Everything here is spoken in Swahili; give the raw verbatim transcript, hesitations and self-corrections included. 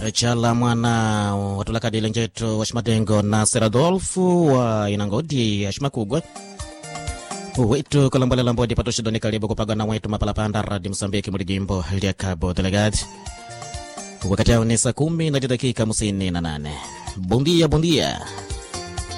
Chala mwana watulaka dile njeto washimadengo na Seradolfu wa inangodi ya shimakugwa wetu kalambale lambodi patoshidoni kalibu kupagwa na wetu mapalapanda radi Msambiki muli jimbo liya Cabo Delgado. Wakati yao ni saa kumi na dakika hamsini na nane. Bondia bondia.